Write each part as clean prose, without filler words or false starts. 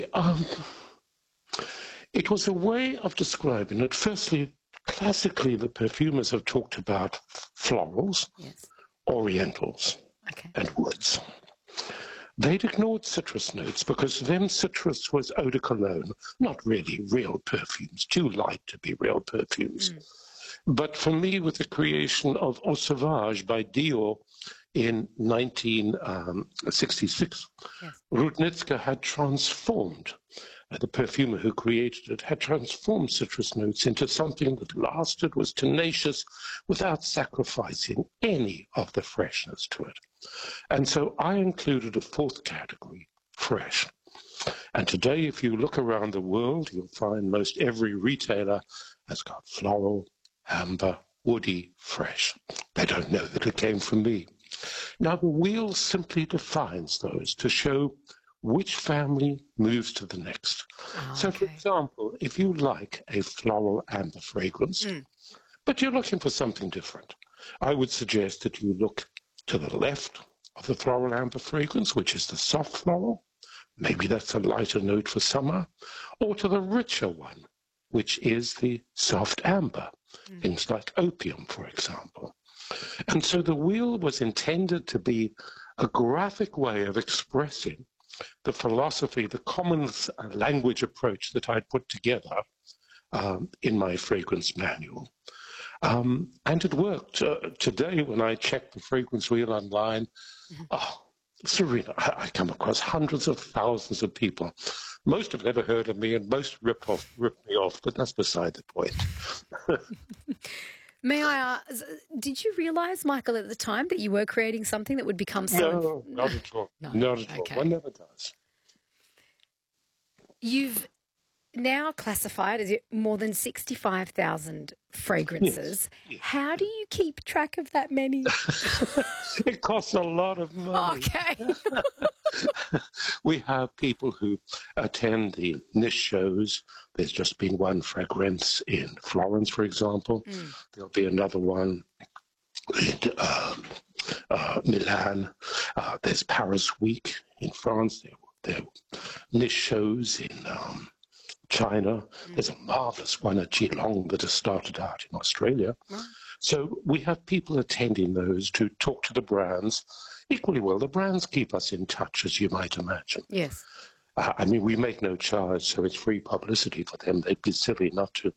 Um, it was a way of describing it. Firstly, classically, the perfumers have talked about florals, Yes. orientals, Okay. and woods. They'd ignored citrus notes because to them citrus was eau de cologne, not really real perfumes, too light to be real perfumes. But for me, with the creation of Eau Sauvage by Dior in 1966, Yes. Rudnitska had transformed, the perfumer who created it, had transformed citrus notes into something that lasted, was tenacious, without sacrificing any of the freshness to it. And so I included a fourth category, fresh. And today, if you look around the world, you'll find most every retailer has got floral, amber, woody, fresh. They don't know that it came from me. Now, the wheel simply defines those to show which family moves to the next. Oh, So, for okay. example, if you like a floral amber fragrance, but you're looking for something different, I would suggest that you look to the left of the floral amber fragrance, which is the soft floral. Maybe that's a lighter note for summer, or to the richer one, which is the soft amber, things like opium, for example. And so the wheel was intended to be a graphic way of expressing the philosophy, the common language approach that I'd put together in my fragrance manual. And it worked. Today, when I check the fragrance wheel online, Serena, I come across hundreds of thousands of people. Most have never heard of me, and most rip me off, but that's beside the point. May I ask, did you realise, Michael, at the time that you were creating something that would become so... No, not at all. No, Not at all. okay. One never does. You've now classified as more than 65,000 fragrances. Yes. How do you keep track of that many? It costs a lot of money. Okay. We have people who attend the niche shows. There's just been one fragrance in Florence, for example. There'll be another one in Milan. There's Paris Week in France. There are niche shows in China. There's a marvelous one at Geelong that has started out in Australia. So we have people attending those to talk to the brands. Equally well, the brands keep us in touch, as you might imagine. Yes. I mean, we make no charge, so it's free publicity for them. They'd be silly not to.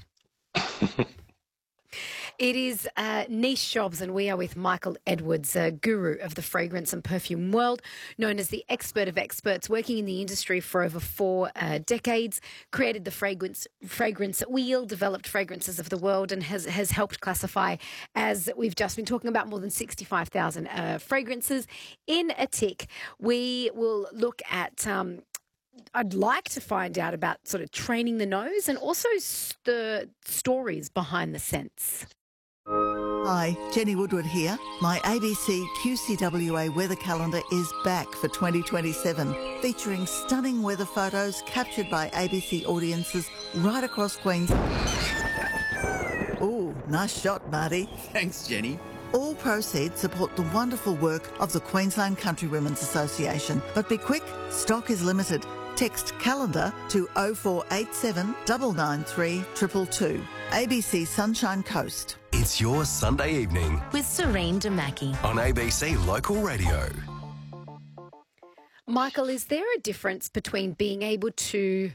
It is Niche Jobs, and we are with Michael Edwards, a guru of the fragrance and perfume world, known as the expert of experts, working in the industry for over 4 decades, created the fragrance wheel, developed fragrances of the world, and has helped classify, as we've just been talking about, more than 65,000 fragrances. In a tick, we will look at... I'd like to find out about sort of training the nose and also the stories behind the scents. Hi, Jenny Woodward here. My ABC QCWA weather calendar is back for 2027, featuring stunning weather photos captured by ABC audiences right across Queensland. Ooh, nice shot, Marty. Thanks, Jenny. All proceeds support the wonderful work of the Queensland Country Women's Association. But be quick, stock is limited. Text calendar to 0487 993 222. ABC Sunshine Coast. It's your Sunday evening with Serene Damaki on ABC Local Radio. Michael, is there a difference between being able to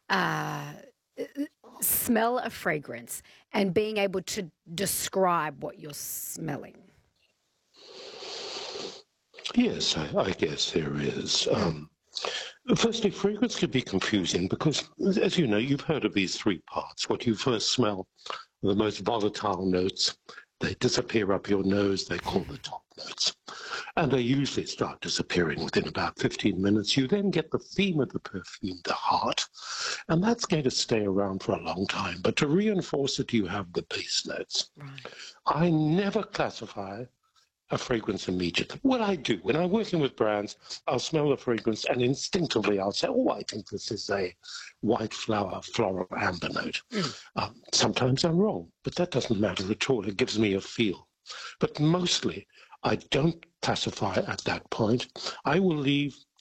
smell a fragrance and being able to describe what you're smelling? Yes, I guess there is. Firstly, fragrance can be confusing because, as you know, you've heard of these 3 parts. What you first smell are the most volatile notes. They disappear up your nose. They call the top notes. And they usually start disappearing within about 15 minutes. You then get the theme of the perfume, the heart, and that's going to stay around for a long time. But to reinforce it, you have the base notes. Right. I never classify a fragrance immediately. What I do, when I'm working with brands, I'll smell the fragrance and instinctively I'll say, oh, I think this is a white flower, floral amber note. Sometimes I'm wrong, but that doesn't matter at all. It gives me a feel. But mostly, I don't classify at that point. I will leave